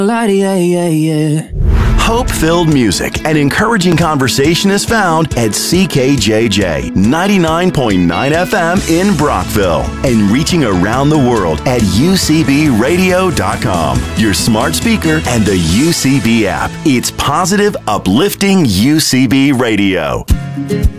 Hope-filled music and encouraging conversation is found at CKJJ 99.9 FM in Brockville and reaching around the world at UCBradio.com, your smart speaker and the UCB app. It's positive, uplifting UCB Radio.